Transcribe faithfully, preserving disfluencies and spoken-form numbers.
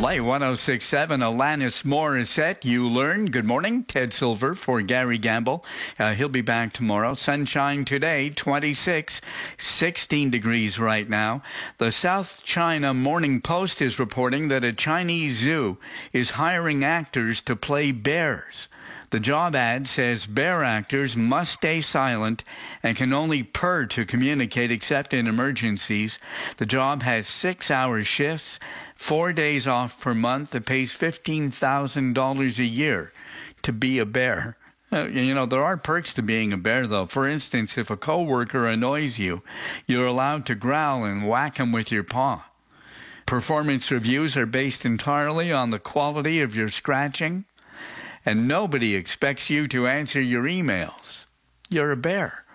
Light one oh six point seven, Alanis Morissette, You Learn. Good morning. Ted Silver for Gary Gamble. Uh, he'll be back tomorrow. Sunshine today, twenty-six, sixteen degrees right now. The South China Morning Post is reporting that a Chinese zoo is hiring actors to play bears. The job ad says bear actors must stay silent and can only purr to communicate except in emergencies. The job has six-hour shifts, four days off per month. It pays fifteen thousand dollars a year to be a bear. Uh, you know, there are perks to being a bear, though. For instance, if a coworker annoys you, you're allowed to growl and whack him with your paw. Performance reviews are based entirely on the quality of your scratching. And nobody expects you to answer your emails. You're a bear.